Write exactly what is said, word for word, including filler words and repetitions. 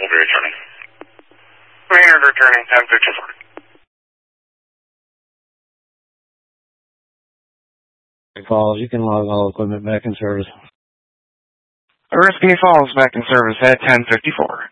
We'll be returning. Maynard returning ten fifty-four. Falls, you can log all equipment back in service. Oriskany Falls back in service at ten fifty-four.